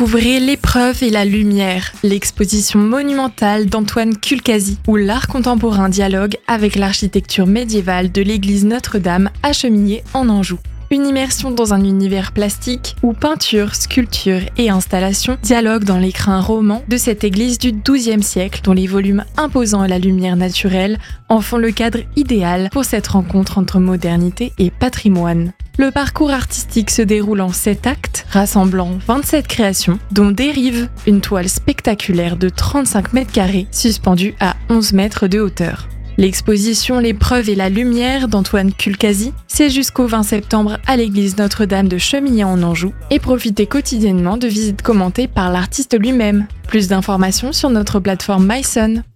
Ouvrez l'épreuve et la lumière, l'exposition monumentale d'Antoine Kulkazi, où l'art contemporain dialogue avec l'architecture médiévale de l'église Notre-Dame à Chemillé en Anjou. Une immersion dans un univers plastique où peinture, sculpture et installation dialoguent dans l'écrin roman de cette église du XIIe siècle dont les volumes imposants à la lumière naturelle en font le cadre idéal pour cette rencontre entre modernité et patrimoine. Le parcours artistique se déroule en 7 actes, rassemblant 27 créations, dont dérive une toile spectaculaire de 35 mètres carrés suspendue à 11 mètres de hauteur. L'exposition L'épreuve et la lumière d'Antoine Kulkazi, c'est jusqu'au 20 septembre à l'église Notre-Dame de Chemillé en Anjou et profitez quotidiennement de visites commentées par l'artiste lui-même. Plus d'informations sur notre plateforme myson.